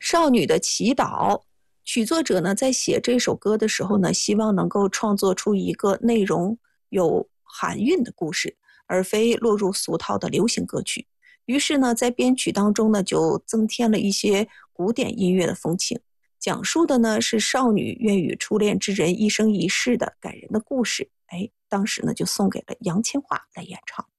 少女的祈祷。曲作者呢，在写这首歌的时候呢，希望能够创作出一个内容有含韵的故事，而非落入俗套的流行歌曲。于是呢，在编曲当中呢，就增添了一些古典音乐的风情，讲述的呢是少女愿与初恋之人一生一世的感人的故事。当时呢就送给了杨千嬅来演唱。